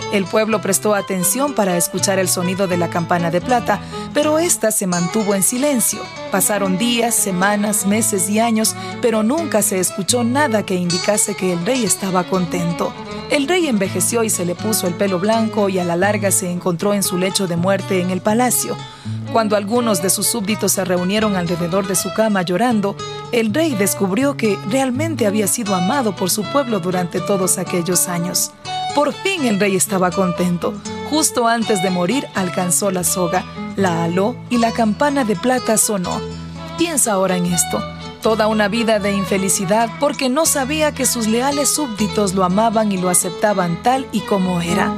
El pueblo prestó atención para escuchar el sonido de la campana de plata, pero ésta se mantuvo en silencio. Pasaron días, semanas, meses y años, pero nunca se escuchó nada que indicase que el rey estaba contento. El rey envejeció y se le puso el pelo blanco y a la larga se encontró en su lecho de muerte en el palacio. Cuando algunos de sus súbditos se reunieron alrededor de su cama llorando, el rey descubrió que realmente había sido amado por su pueblo durante todos aquellos años. Por fin el rey estaba contento. Justo antes de morir alcanzó la soga, la aló y la campana de plata sonó. Piensa ahora en esto. Toda una vida de infelicidad porque no sabía que sus leales súbditos lo amaban y lo aceptaban tal y como era.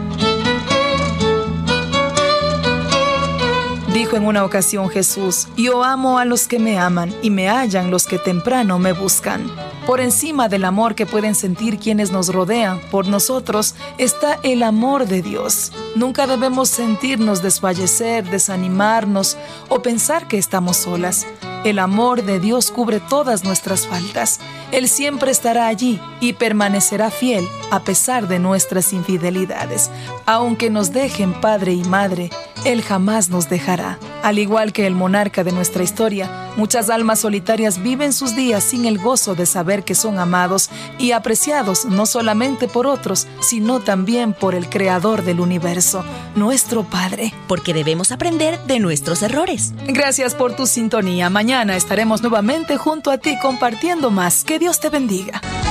Dijo en una ocasión Jesús: yo amo a los que me aman y me hallan los que temprano me buscan. Por encima del amor que pueden sentir quienes nos rodean por nosotros está el amor de Dios. Nunca debemos sentirnos desfallecer, desanimarnos o pensar que estamos solas. El amor de Dios cubre todas nuestras faltas. Él siempre estará allí y permanecerá fiel a pesar de nuestras infidelidades. Aunque nos dejen padre y madre, Él jamás nos dejará. Al igual que el monarca de nuestra historia, muchas almas solitarias viven sus días sin el gozo de saber que son amados y apreciados no solamente por otros, sino también por el Creador del universo, nuestro Padre. Porque debemos aprender de nuestros errores. Gracias por tu sintonía. Mañana estaremos nuevamente junto a ti compartiendo más. Que Dios te bendiga.